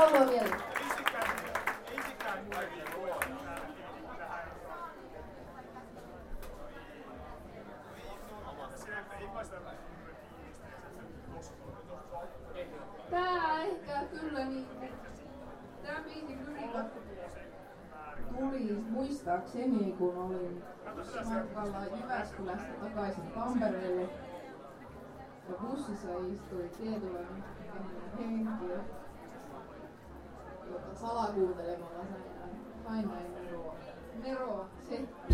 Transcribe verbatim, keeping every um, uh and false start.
laulua vielä. Tää ehkä kyllä niin. Tää biisi kyllä tuli muistaakseni, kun olin matkalla Jyväskylästä takaisin Tampereelle. Ja bussissa istui tietynlainen henkilö, jota salakuuntelemalla sain näin neroa. Neroa se